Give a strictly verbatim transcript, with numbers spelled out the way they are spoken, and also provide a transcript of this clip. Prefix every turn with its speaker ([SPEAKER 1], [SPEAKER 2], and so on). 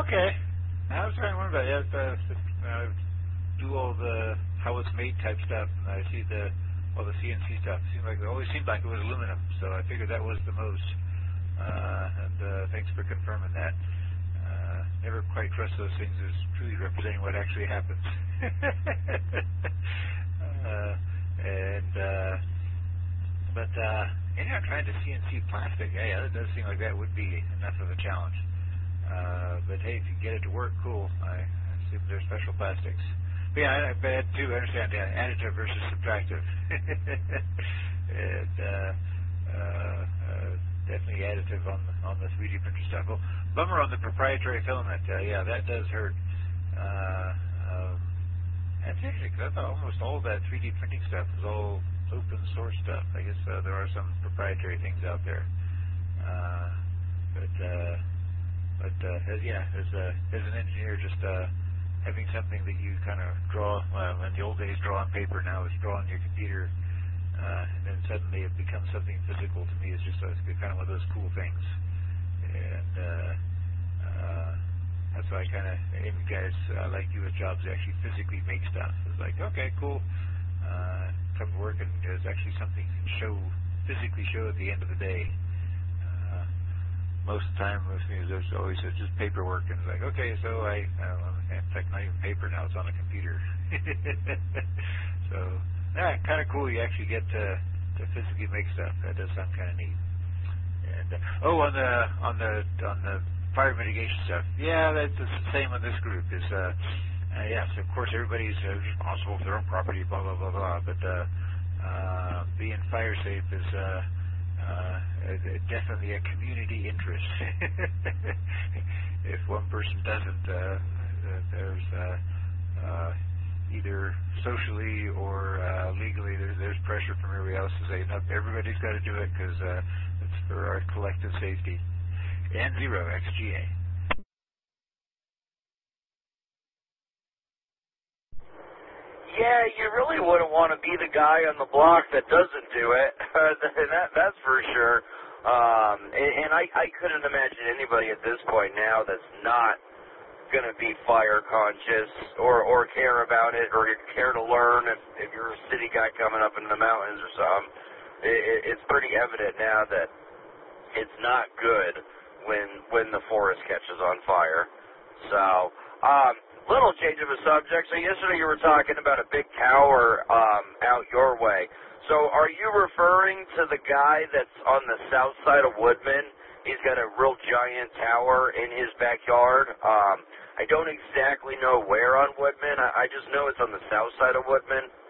[SPEAKER 1] Okay. I was trying to wonder about it. Yeah, uh, uh, do all the how it's made type stuff, and I see the all the C N C stuff. It seemed like it always seemed like it was aluminum, so I figured that was the most. Uh, and uh, thanks for confirming that. Uh, never quite trust those things as truly representing what actually happens. uh, and uh, but uh, anyhow, trying to C N C plastic, yeah, yeah, that does seem like that would be enough of a challenge. Uh, but hey, if you get it to work, cool. I assume they're special plastics. But yeah, I, I too understand yeah, additive versus subtractive. and uh, uh, uh, definitely additive on the, on the three D printer stuff. Well, bummer on the proprietary filament. Uh, yeah, that does hurt. Uh, um, that's interesting, because I thought almost all of that three D printing stuff is all open source stuff. I guess uh, there are some proprietary things out there. Uh, but uh, But uh, as, yeah, as, a, as an engineer, just uh, having something that you kind of draw, well, in the old days, draw on paper, now it's draw on your computer, uh, and then suddenly it becomes something physical to me. It's just a, it's kind of one of those cool things. And uh, uh, that's why I kind of aim at guys uh, like you with jobs that actually physically make stuff. It's like, okay, cool. Uh, come to work and there's actually something you can show, physically show at the end of the day. Most of the time, there's always just paperwork, and it's like, okay, so I, uh, in fact, not even paper now; it's on a computer. So, yeah, kind of cool. You actually get to, to physically make stuff. That does sound kind of neat. And uh, oh, on the on the on the fire mitigation stuff, yeah, that's the same on this group. Is uh, uh, yes, of course, everybody's uh, responsible for their own property, blah blah blah blah. But uh, uh, being fire safe is. Uh, Uh, definitely a community interest. If one person doesn't, uh, there's uh, uh, either socially or uh, legally, there's, there's pressure from everybody else to say, no, everybody's got to do it because uh, it's for our collective safety. And zero X G A.
[SPEAKER 2] Yeah, you really wouldn't want to be the guy on the block that doesn't do it. that, that's for sure. Um, and and I, I couldn't imagine anybody at this point now that's not going to be fire conscious or, or care about it or care to learn if, if you're a city guy coming up into the mountains or something. It, it, it's pretty evident now that it's not good when when the forest catches on fire. So, um, little change of a subject. So yesterday you were talking about a big tower um, out your way. So are you referring to the guy that's on the south side of Woodman? He's got a real giant tower in his backyard. Um, I don't exactly know where on Woodman. I, I just know it's on the south side of Woodman.